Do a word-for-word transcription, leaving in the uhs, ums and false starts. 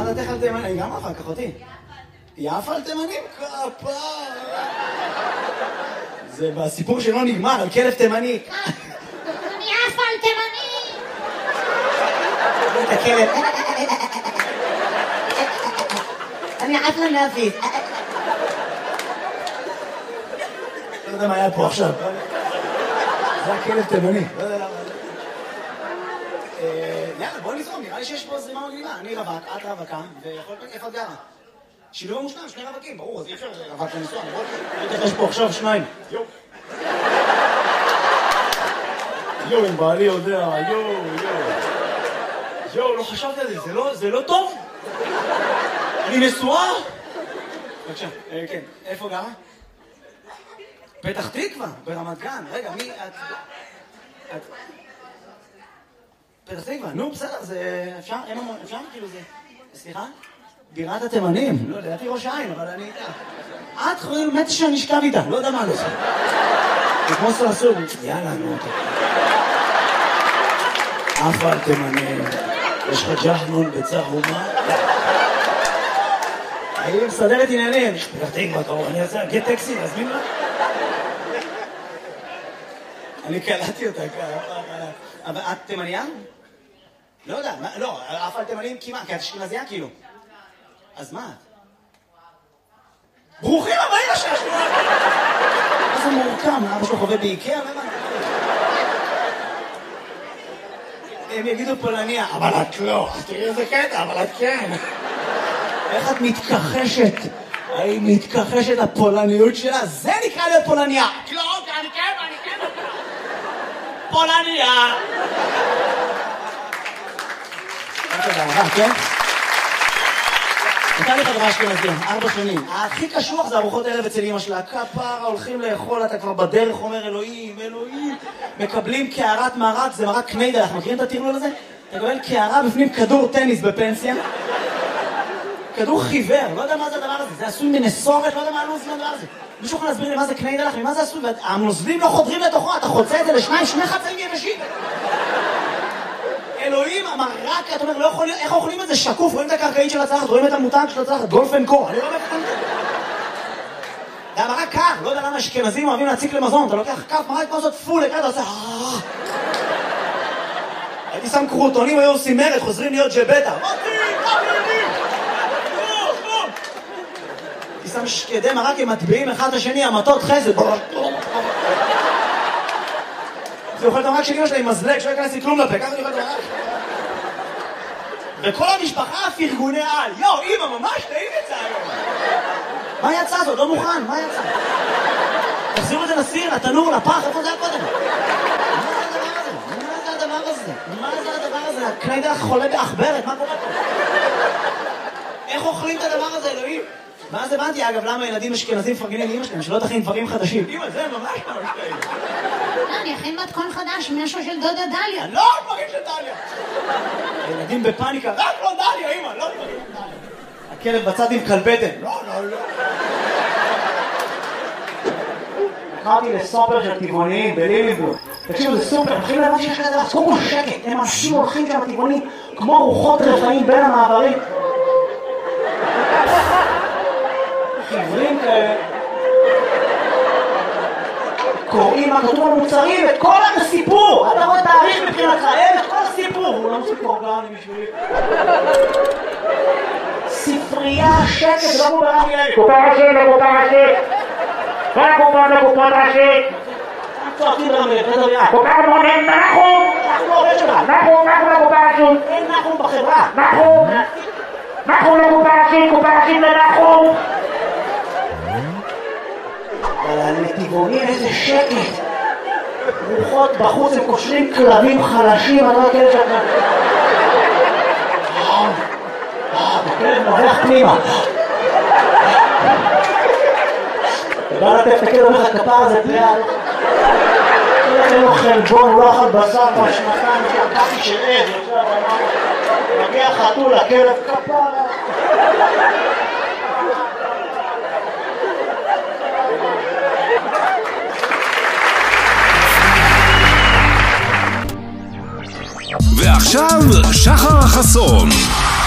אמרת תכף תימנים, אני גם אחר כך אותי. יפה על תימנים? כפה. זה בסיפור שלא נגמר, על כלב תימני. אני יפה על תימנים. את הכלב. אני יפה להפיס. לא יודע מה היה פה עכשיו. זה הכלב תימני. לא יודע למה. יאללה, בוא נזרום, נראה לי שיש פה זרימה מגניבה. אני רווק, את רווקה, ויכול להיות איפה את גרה. שילוב המושלם, שני רווקים, ברור, אז אי אפשר רווק לנסוע, נכון? יש פה עכשיו שניים. יואו. יואו, אם בעלי יודע, יואו, יואו. יואו, לא חשבתי על זה, זה לא טוב? אני נשואה? בבקשה, כן, איפה גרה? פתח תקווה, ברמת גן. רגע, מי את... את... פתח תקווה, נו, בסדר, זה... אפשר? אין המון, אפשר? כאילו זה... סליחה? בירת התימנים. לא, לדעתי ראש העין, אבל אני... את חושבת מת שאני אשכב איתה, לא יודע מה לא עושה. זה כמו סרסור. יאללה, נו. אף על תימנים. יש לך ג'חנון בצהומה? אני מסדרת עניינים. פתח תקווה, קרוב, אני רוצה להגיד טקסי, להזמין לה? אני קלטתי אותה ככה. אבל את תימניה? לא יודע, לא, אף על תימנים כמעט, כי את אשכנזייה כאילו. אז מה את? ברוכים הבאים לשש! מה זה מורכם? אבא שלו חווה באיקאה? הם יגידו פולניה, אבל את לא. תראי איזה קטע, אבל את כן. איך את מתכחשת? היא מתכחשת לפולניות שלה? זה נקרא להיות פולניה. לא, אני כן, אני כן. פולניה. כן? נתן לי חברה אשכנזייה, ארבע שנים. הכי קשוח זה ארוחות ערב אצל אמא שלה. כפרה, הולכים לאכול, אתה כבר בדרך אומר אלוהים, אלוהים. מקבלים קערת מרק, זה מרק קניידלח. מכירים את הטרלול הזה? אתה מקבל קערה בפנים כדור טניס בפנסיה. כדור חיוור, לא יודע מה זה הדבר הזה. זה עשוי מנסורת, לא יודע מה הלוז מהדבר הזה. מישהו יכול להסביר לי מה זה קניידלח, ממה זה עשוי? והנוזלים לא חודרים לתוכו, אתה חוצה את זה לשניים, שני חצאים יבשים. אלוהים, המרק, אתה אומר, לא יכול, איך אוכלים את זה שקוף? רואים את הקרקעית של הצלחת, רואים את המותג של הצלחת, גולף אנד קו, אני לא מבין את זה. זה המרק קר, לא יודע למה אשכנזים אוהבים להציק למזון, אתה לוקח כף מרק כמו זאת פול, אתה עושה... הייתי שם קרוטונים, היו עושים מרד, חוזרים להיות ג'בטה. הייתי שם שקדי מרק עם מטביעים אחד את השני, המטות חסד. זה אוכל את המרק של אמא שלה עם מזלג, שלא ייכנס לי כלום לפה, ככה אני אוכל את המרק. וכל המשפחה פרגוני על. יו, אמא, ממש טעים יצא היום. מה יצא זאת? לא מוכן, מה יצא? תחזירו את זה לסיר, לתנור, לפח, איפה זה היה קודם? מה זה הדבר הזה? מה זה הדבר הזה? הקניידלח חולה באחברת, מה קורה פה? איך אוכלים את הדבר הזה, אלוהים? ואז הבנתי, אגב, למה ילדים אשכנזים מפרגנים לאמא שלהם, שלא תכין דברים חדשים. אמא, זה ממש ממש טעים. לא, אני אכין מתכון חדש, משהו של דודה דליה. לא, דברים של דליה. ילדים בפאניקה, רק לא דליה, אמא, לא דברים של דליה. הכלב בצד עם כלבטן. לא, לא, לא. התחלתי לסופר של טבעוניים בליליבלום. תקשיבו, זה סופר, מתחילים להבא שיש כזה דבר, קודם כל שקט, הם אנשים הולכים שם טבעונים כמו רוחות רפאים בין המעברים. חיוורים כאלה. קוראים מה כתוב על מוצרים, את כל הסיפור. אתה רואה תאריך מבחינתך, אין את כל הסיפור. הוא לא מוסיף אורגני בשבילי. ספרייה, שקט, לא מובן לי. קופה ראשית, לקופה ראשית. כל הקופה לקופה ראשית. צועקים ברמלה, תדבר יד. קופה מונים, נחום. אנחנו עובד שלך. נחום, נחום לקופה ראשית. אין נחום בחברה. נחום. נחום לקופה ראשית, קופה ראשית לנחום. אבל הנתיבונים איזה שקט. רוחות בחוץ, הם קושרים כלבים חלשים, אני לא יודע שאתה... הכלב נובח פנימה. אתה בא לטף את הכלב, אומר לך כפר הזה פליאה. אין לו חלבון, הוא לא אכל בשר כבר שנתיים, שהפחי של עד, מגיע חתול, הכלב כפר. ועכשיו שחר חסון.